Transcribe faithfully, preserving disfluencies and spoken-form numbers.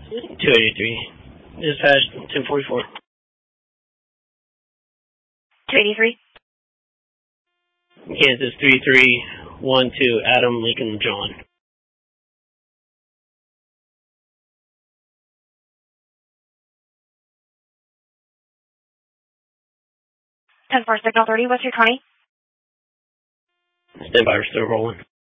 two eighty-three. Dispatch ten forty-four. two eighty-three. Kansas three three one two, Adam Lincoln John. ten four signal thirty, what's your twenty? Stand by, we're still rolling.